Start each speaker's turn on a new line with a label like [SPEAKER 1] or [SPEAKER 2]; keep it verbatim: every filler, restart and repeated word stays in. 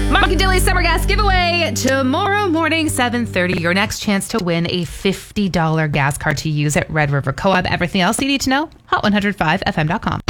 [SPEAKER 1] Mark and Dilly's Summer Gas Giveaway tomorrow morning, seven thirty. Your next chance to win a fifty dollars gas card to use at Red River Co-op. Everything else you need to know, hot one oh five F M dot com.